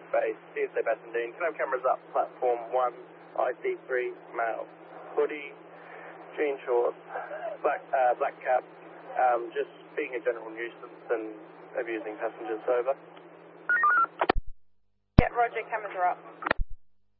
base, TSA Bassendean. Can I have cameras up? Platform 1, IC3, male. Hoodie, jean shorts, black cap, just being a general nuisance and abusing passengers. Over. Yeah, Roger, cameras are up.